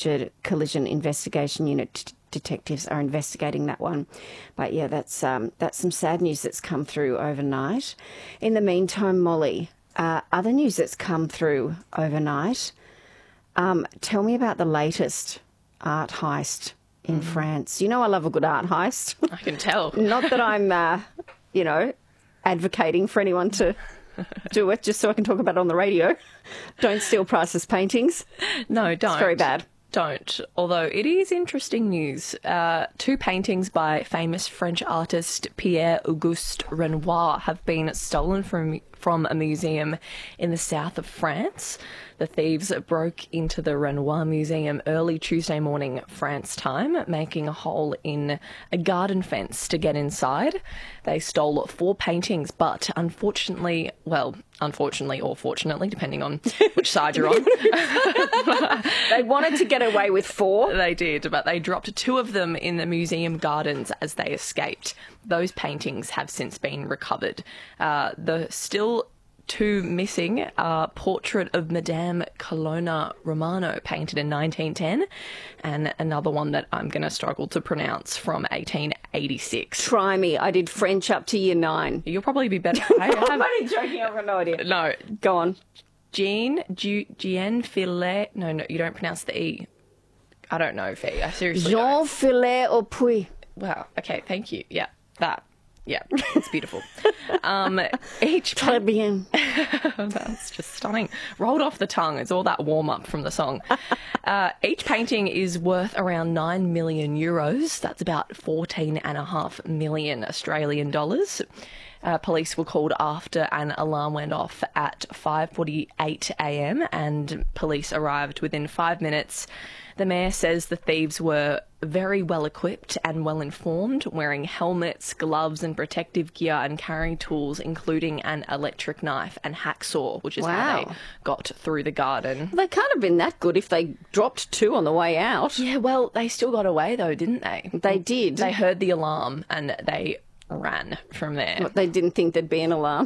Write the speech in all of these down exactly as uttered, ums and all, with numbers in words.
Major Collision Investigation Unit t- detectives are investigating that one. But yeah, that's um, that's some sad news that's come through overnight. In the meantime, Molly, uh, other news that's come through overnight. Um, tell me about the latest art heist in mm. France. You know I love a good art heist. I can tell. Not that I'm, uh, you know, advocating for anyone to do it just so I can talk about it on the radio. Don't steal Price's paintings. No, don't. It's very bad. Don't. Although it is interesting news. Uh, two paintings by famous French artist Pierre-Auguste Renoir have been stolen from from a museum in the south of France. The thieves broke into the Renoir Museum early Tuesday morning France time, making a hole in a garden fence to get inside. They stole four paintings, but unfortunately, well, unfortunately or fortunately, depending on which side you're on. They wanted to get away with four. They did, but they dropped two of them in the museum gardens as they escaped. Those paintings have since been recovered. Uh, the still two missing are Portrait of Madame Colonna Romano, painted in nineteen ten, and another one that I'm going to struggle to pronounce from eighteen eighty-six. Try me. I did French up to year nine. You'll probably be better. I have... I'm only joking. I've got no idea. No. Go on. Jean, Jean Filet. No, no, you don't pronounce the E. I don't know, Fee. I seriously Jean don't. Filet au Puy. Wow. Okay, thank you. Yeah, that. Yeah, it's beautiful. Um, each Très bien. That's just stunning. Rolled off the tongue. It's all that warm up from the song. Uh, each painting is worth around nine million euros. That's about fourteen and a half million Australian dollars. Uh, police were called after an alarm went off at five forty-eight a.m. and police arrived within five minutes. The mayor says the thieves were very well equipped and well informed, wearing helmets, gloves and protective gear and carrying tools, including an electric knife and hacksaw, which is wow. how they got through the garden. They can't have been that good if they dropped two on the way out. Yeah, well, they still got away though, didn't they? They did. They heard the alarm and they ran from there. What, they didn't think there'd be an alarm?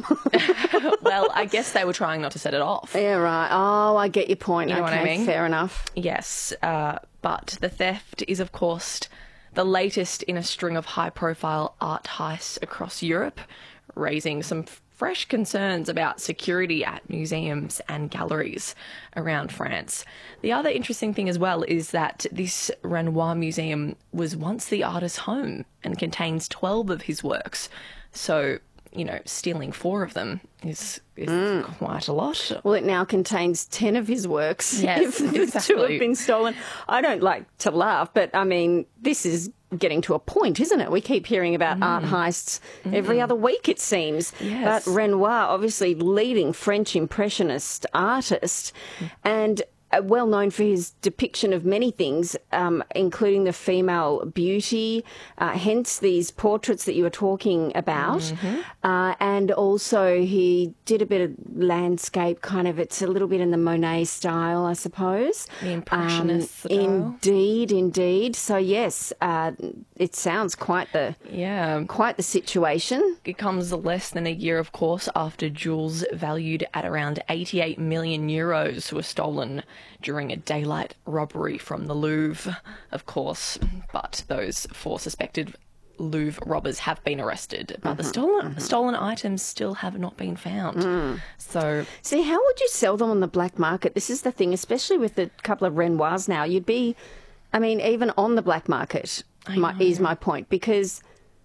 Well, I guess they were trying not to set it off. Yeah, right. Oh, I get your point. You know okay, what I mean? Fair enough. Yes, uh, but the theft is, of course, the latest in a string of high-profile art heists across Europe, raising some fresh concerns about security at museums and galleries around France. The other interesting thing as well is that this Renoir Museum was once the artist's home and contains twelve of his works. So, you know, stealing four of them is, is mm. quite a lot. Well, it now contains ten of his works. Yes, if exactly. two have been stolen. I don't like to laugh, but I mean, this is getting to a point, isn't it? We keep hearing about mm. art heists mm. every other week, it seems. Yes. But Renoir, obviously leading French Impressionist artist, mm. and Uh, well known for his depiction of many things, um, including the female beauty, uh, hence these portraits that you were talking about. Mm-hmm. Uh, and also he did a bit of landscape, kind of, it's a little bit in the Monet style, I suppose. The Impressionist um, style. Indeed, indeed. So, yes, uh, it sounds quite the, yeah. quite the situation. It comes less than a year, of course, after jewels valued at around eighty-eight million euros were stolen during a daylight robbery from the Louvre, of course. But those four suspected Louvre robbers have been arrested, but mm-hmm, the stolen mm-hmm. stolen items still have not been found. Mm. So, see, how would you sell them on the black market? This is the thing, especially with the couple of Renoirs now. You'd be, I mean, even on the black market my, is my point, because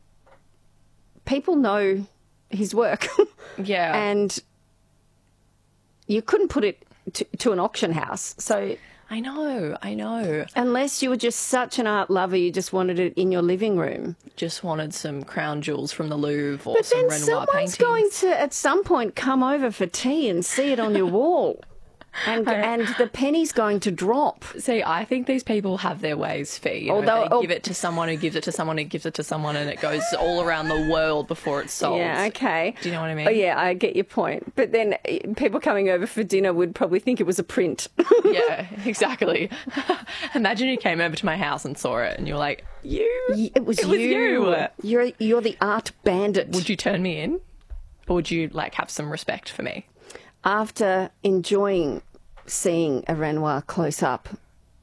people know his work. Yeah, and you couldn't put it To, to an auction house. So I know, I know. Unless you were just such an art lover, you just wanted it in your living room. Just wanted some crown jewels from the Louvre or but some then Renoir paintings. Someone's going to, at some point, come over for tea and see it on your wall. And and the penny's going to drop. See, I think these people have their ways, Fee. You know, Although, they oh, give it to someone who gives it to someone who gives it to someone, and it goes all around the world before it's sold. Yeah, okay. Do you know what I mean? Oh, yeah, I get your point. But then people coming over for dinner would probably think it was a print. Yeah, exactly. Imagine you came over to my house and saw it, and you were like, "You? It was it you. Was you. You're you're the art bandit." Would you turn me in, or would you like have some respect for me? After enjoying seeing a Renoir close up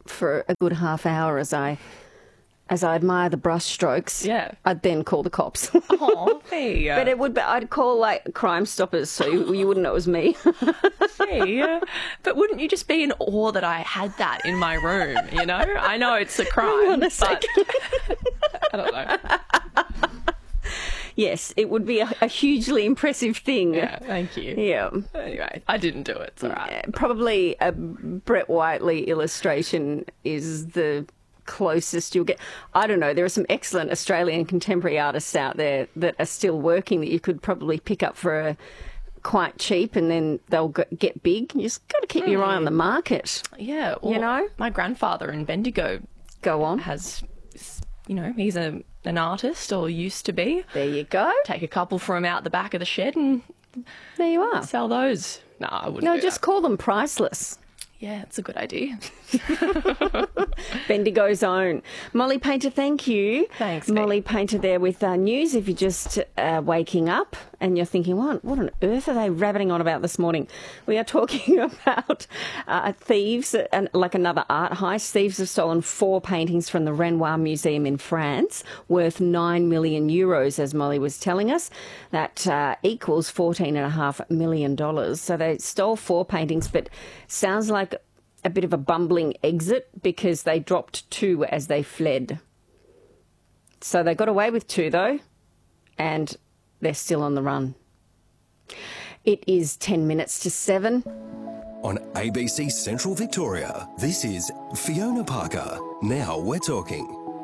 for a good half hour as I as I admire the brush strokes. Yeah. I'd then call the cops. Oh, there you go. But it would be, I'd call like Crime Stoppers so you, you wouldn't know it was me. Hey, uh, but wouldn't you just be in awe that I had that in my room, you know? I know it's a crime, Hang on a but second. I don't know. Yes, it would be a, a hugely impressive thing. Yeah, thank you. Yeah. Anyway, I didn't do it. It's all right. Probably a Brett Whiteley illustration is the closest you'll get. I don't know. There are some excellent Australian contemporary artists out there that are still working that you could probably pick up for a quite cheap, and then they'll go, get big. You just got to keep mm. your eye on the market. Yeah, well, you know, my grandfather in Bendigo go on has, you know, he's a an artist or used to be. There you go. Take a couple from out the back of the shed and there you are. Sell those. No, I wouldn't. No, do just that. call them priceless. Yeah, it's a good idea. Bendigo's own. Molly Painter, thank you. Thanks, Molly Painter there with uh, news. If you're just uh, waking up and you're thinking, what, what on earth are they rabbiting on about this morning? We are talking about uh, thieves, and like another art heist. Thieves have stolen four paintings from the Renoir Museum in France, worth nine million euros, as Molly was telling us. That uh, equals fourteen point five million dollars. So they stole four paintings, but sounds like a bit of a bumbling exit because they dropped two as they fled. So they got away with two, though, and they're still on the run. It is ten minutes to seven. On A B C Central Victoria, this is Fiona Parker. Now we're talking.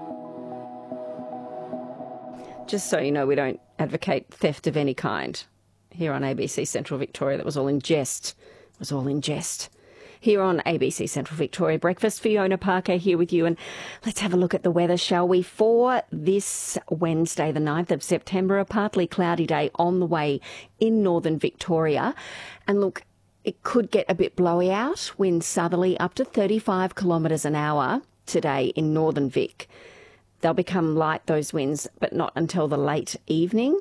Just so you know, we don't advocate theft of any kind here on A B C Central Victoria. That was all in jest. It was all in jest. Here on A B C Central Victoria Breakfast, Fiona Parker here with you. And let's have a look at the weather, shall we? For this Wednesday, the ninth of September, a partly cloudy day on the way in northern Victoria. And look, it could get a bit blowy out. Winds southerly up to thirty-five kilometres an hour today in northern Vic. They'll become light, those winds, but not until the late evening.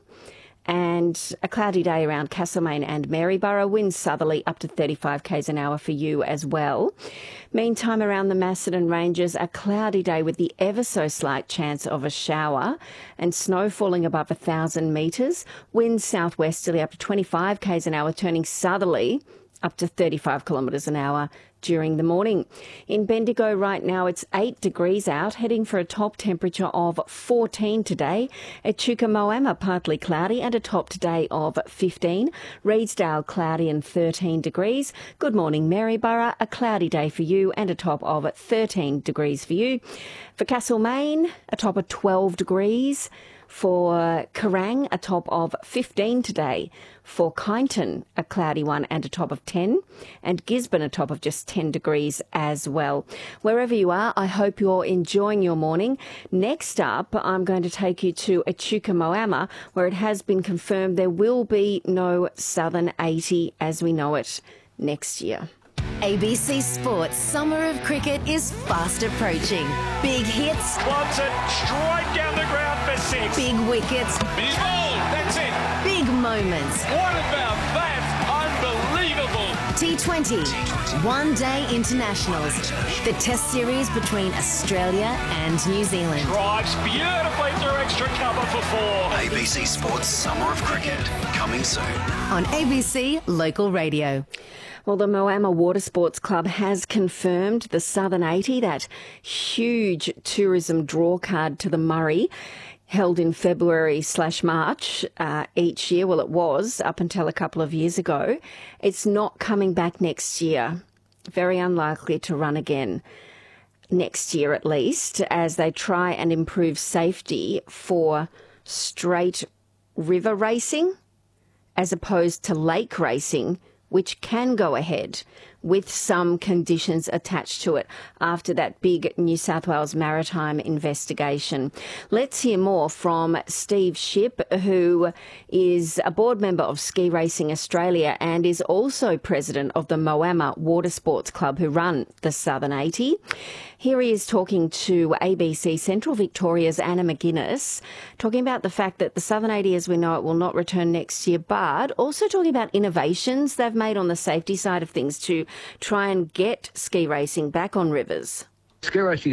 And a cloudy day around Castlemaine and Maryborough. Winds southerly up to thirty-five k's an hour for you as well. Meantime, around the Macedon Ranges, a cloudy day with the ever so slight chance of a shower and snow falling above one thousand metres. Winds southwesterly up to twenty-five k's an hour, turning southerly up to thirty-five kilometres an hour during the morning. In Bendigo right now, it's eight degrees out, heading for a top temperature of fourteen today. At Chuka-Moama, partly cloudy and a top today of fifteen. Reedsdale, cloudy and thirteen degrees. Good morning, Maryborough, a cloudy day for you and a top of thirteen degrees for you. For Castlemaine, a top of twelve degrees. For Kerrang, a top of fifteen today. For Kyneton, a cloudy one and a top of ten. And Gisborne, a top of just ten degrees as well. Wherever you are, I hope you're enjoying your morning. Next up, I'm going to take you to Echuca-Moama, where it has been confirmed there will be no Southern eighty as we know it next year. A B C Sports Summer of Cricket is fast approaching. Big hits. Wants it straight down the ground for six. Big wickets. He's bowled. That's it. Big moments. What about that? Unbelievable. T twenty. One Day Internationals. The Test series between Australia and New Zealand. Drives beautifully through extra cover for four. A B C Sports Summer of Cricket, coming soon. On A B C Local Radio. Well, the Moama Water Sports Club has confirmed the Southern eighty, that huge tourism draw card to the Murray, held in February slash March uh, each year. Well, it was up until a couple of years ago. It's not coming back next year. Very unlikely to run again next year at least, as they try and improve safety for straight river racing as opposed to lake racing, which can go ahead with some conditions attached to it after that big New South Wales maritime investigation. Let's hear more from Steve Shipp, who is a board member of Ski Racing Australia and is also president of the Moama Water Sports Club, who run the Southern eighty. Here he is talking to A B C Central Victoria's Anna McGuinness, talking about the fact that the Southern eighty, as we know it, will not return next year, but also talking about innovations they've made on the safety side of things to try and get ski racing back on rivers. Sclerosis